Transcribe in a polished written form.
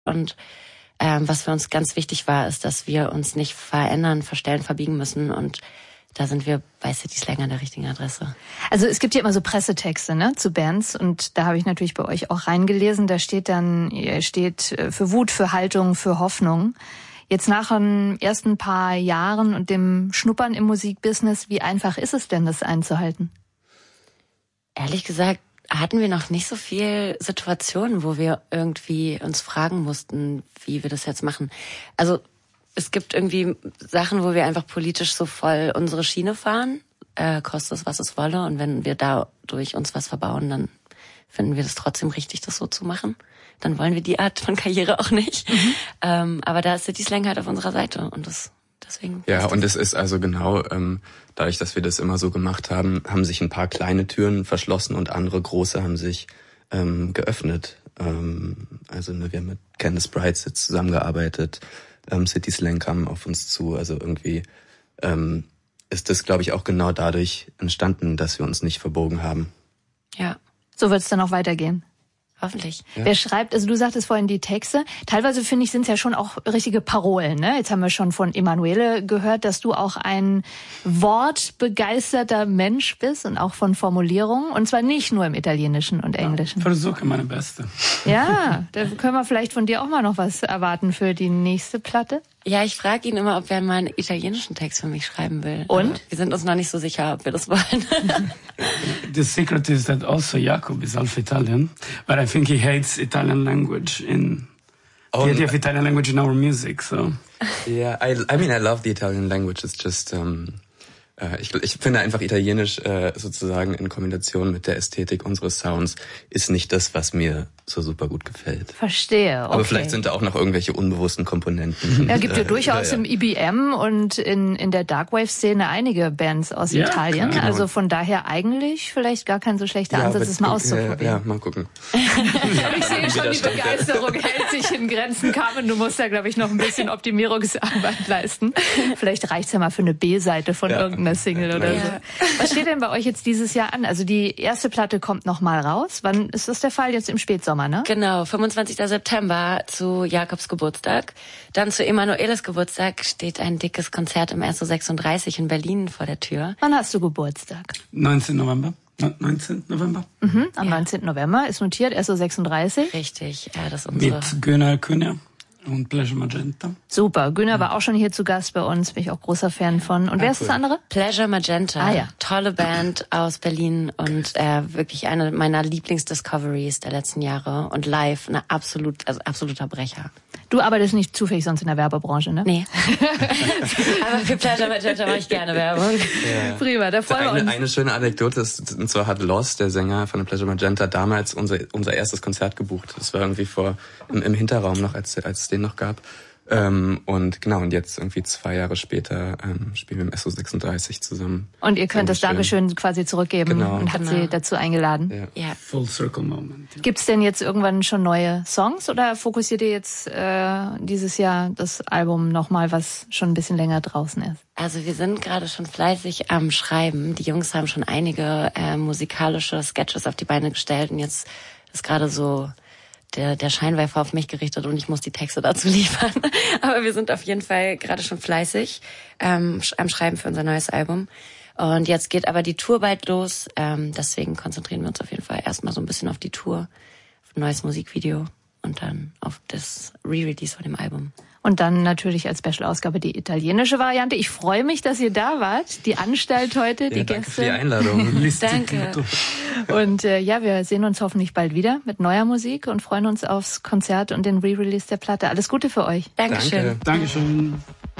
Und was für uns ganz wichtig war, ist, dass wir uns nicht verändern, verstellen, verbiegen müssen. Und da sind wir bei City Slang an der richtigen Adresse. Also es gibt ja immer so Pressetexte, ne, zu Bands. Und da habe ich natürlich bei euch auch reingelesen. Da steht dann, ihr steht für Wut, für Haltung, für Hoffnung. Jetzt nach den ersten paar Jahren und dem Schnuppern im Musikbusiness, wie einfach ist es denn, das einzuhalten? Ehrlich gesagt hatten wir noch nicht so viel Situationen, wo wir irgendwie uns fragen mussten, wie wir das jetzt machen. Also es gibt irgendwie Sachen, wo wir einfach politisch so voll unsere Schiene fahren, kostet es, was es wolle. Und wenn wir dadurch uns was verbauen, dann finden wir das trotzdem richtig, das so zu machen. Dann wollen wir die Art von Karriere auch nicht. Aber da ist City Slang halt auf unserer Seite und deswegen. Ja, und es ist also genau, dadurch, dass wir das immer so gemacht haben, haben sich ein paar kleine Türen verschlossen und andere große haben sich geöffnet. Also wir haben mit Candice Brights jetzt zusammengearbeitet, City Slang kam auf uns zu. Also irgendwie ist das, glaube ich, auch genau dadurch entstanden, dass wir uns nicht verbogen haben. Ja. So wird es dann auch weitergehen. Hoffentlich. Ja. Wer schreibt, also du sagtest vorhin die Texte, teilweise finde ich, sind es ja schon auch richtige Parolen, ne? Jetzt haben wir schon von Emanuele gehört, dass du auch ein wortbegeisterter Mensch bist und auch von Formulierungen, und zwar nicht nur im Italienischen und Englischen. Ich versuche meine Beste. Ja, da können wir vielleicht von dir auch mal noch was erwarten für die nächste Platte. Ja, ich frage ihn immer, ob er mal einen italienischen Text für mich schreiben will. Und? Aber wir sind uns noch nicht so sicher, ob wir das wollen. The secret is that also Jacob is half Italian, but I think he hates Italian language the idea of Italian language in our music. So. Yeah, I mean, I love the Italian language. It's just, ich finde einfach Italienisch sozusagen in Kombination mit der Ästhetik unseres Sounds ist nicht das, was mir so super gut gefällt. Verstehe, okay. Aber vielleicht sind da auch noch irgendwelche unbewussten Komponenten. Ja, gibt ja durchaus im EBM und in der Darkwave-Szene einige Bands aus Italien. Genau. Also von daher eigentlich vielleicht gar kein so schlechter Ansatz, es mal auszuprobieren. Ja, mal gucken. Ich sehe schon, die Begeisterung hält sich in Grenzen. Carmen, du musst da, glaube ich, noch ein bisschen Optimierungsarbeit leisten. Vielleicht reicht's ja mal für eine B-Seite von irgendeiner Single oder so. Was steht denn bei euch jetzt dieses Jahr an? Also die erste Platte kommt noch mal raus. Wann ist das der Fall? Jetzt im Spätsommer, ne? Genau, 25. September zu Jakobs Geburtstag. Dann zu Emanueles Geburtstag steht ein dickes Konzert im SO 36 in Berlin vor der Tür. Wann hast du Geburtstag? 19. November. 19. November. Am 19. November ist notiert, SO 36. Richtig, ja, das ist unsere... Mit Gunnar Künja und Pleasure Magenta. Super, Gunnar war auch schon hier zu Gast bei uns, bin ich auch großer Fan von. Und wer ist das andere? Pleasure Magenta. Ah, ja. Tolle Band aus Berlin und wirklich eine meiner Lieblingsdiscoveries der letzten Jahre. Und live absoluter Brecher. Du arbeitest nicht zufällig sonst in der Werbebranche, ne? Nee. Aber für Pleasure Magenta mache ich gerne Werbung. Ja. Prima, da freuen wir uns. Eine schöne Anekdote ist, und zwar hat Lost, der Sänger von Pleasure Magenta, damals unser erstes Konzert gebucht. Das war irgendwie im Hinterraum noch, als es den noch gab. Und jetzt irgendwie 2 Jahre später spielen wir im SO 36 zusammen. Und ihr könnt das Dankeschön quasi zurückgeben, genau. Und hat sie dazu eingeladen. Ja. Full Circle Moment. Ja. Gibt's denn jetzt irgendwann schon neue Songs oder fokussiert ihr jetzt dieses Jahr das Album nochmal, was schon ein bisschen länger draußen ist? Also wir sind gerade schon fleißig am Schreiben. Die Jungs haben schon einige musikalische Sketches auf die Beine gestellt und jetzt ist gerade so der Scheinwerfer auf mich gerichtet und ich muss die Texte dazu liefern. Aber wir sind auf jeden Fall gerade schon fleißig am Schreiben für unser neues Album. Und jetzt geht aber die Tour bald los. Deswegen konzentrieren wir uns auf jeden Fall erstmal so ein bisschen auf die Tour, auf ein neues Musikvideo und dann auf das Re-Release von dem Album. Und dann natürlich als Special-Ausgabe die italienische Variante. Ich freue mich, dass ihr da wart. Die Anstalt heute, die danke Gäste. für die Einladung. Danke. Und wir sehen uns hoffentlich bald wieder mit neuer Musik und freuen uns aufs Konzert und den Re-Release der Platte. Alles Gute für euch. Dankeschön. Danke. Dankeschön.